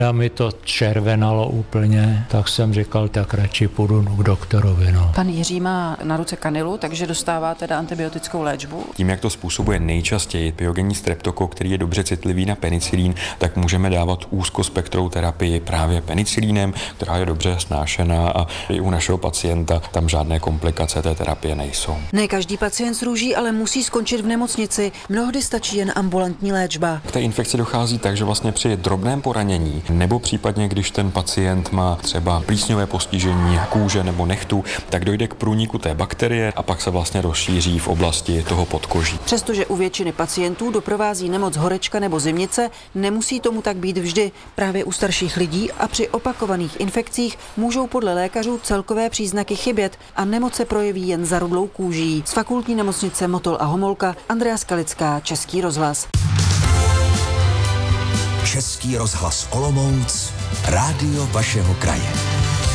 A mi to červenalo úplně, tak jsem říkal, tak radši půjdu k doktorovi. No. Pan Jiří má na ruce kanilu, takže dostává teda antibiotickou léčbu. Tím, jak to způsobuje nejčastěji pyogenní streptokok, který je dobře citlivý na penicilín, tak můžeme dávat úzkospektrou terapii právě penicilínem, která je dobře snášená a i u našeho pacienta tam žádné komplikace té terapie nejsou. Ne každý pacient s růží ale musí skončit v nemocnici. Mnohdy stačí jen ambulantní léčba. K té infekci dochází tak, že vlastně při drobném poranění nebo případně, když ten pacient má třeba plísňové postižení kůže nebo nehtu, tak dojde k průniku té bakterie a pak se vlastně rozšíří v oblasti toho podkoží. Přestože u většiny pacientů doprovází nemoc horečka nebo zimnice, nemusí tomu tak být vždy. Právě u starších lidí a při opakovaných infekcích můžou podle lékařů celkové příznaky chybět a nemoc se projeví jen zarudlou kůží. Z fakultní nemocnice Motol a Homolka Andrea Skalická, Český rozhlas. Český rozhlas Olomouc, rádio vašeho kraje.